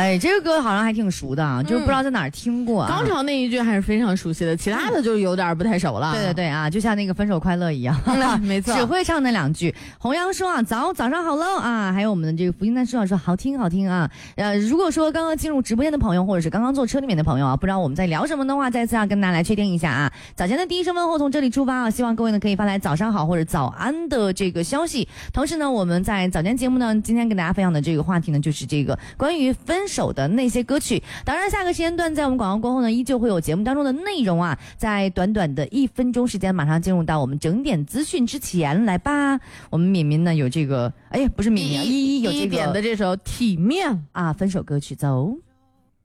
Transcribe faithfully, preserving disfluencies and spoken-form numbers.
哎，这个歌好像还挺熟的啊，就是不知道在哪儿听过啊。 高潮那一句还是非常熟悉的，其他的就有点不太熟了。 对对对啊，就像那个分手快乐一样， 没错， 只会唱那两句。弘扬说啊，早早上好喽啊，还有我们的这个福音男说啊，说好听好听啊。呃，如果说刚刚进入直播间的朋友，或者是刚刚坐车里面的朋友啊，不知道我们在聊什么的话，再次要跟大家来确定一下啊。早前的第一声问候从这里出发啊，希望各位呢可以发来早上好或者早安的这个消息。同时呢，我们在早间节目呢，今天跟大家分享的这个话题呢，就是这个关于分手的那些歌曲。当然，下个时间段在我们广告过后呢，依旧会有节目当中的内容啊。在短短的一分钟时间，马上进入到我们整点资讯之前来吧。我们敏敏呢有这个，哎呀，不是敏敏，依依有这个一点的这首《体面》 啊，分手歌曲走。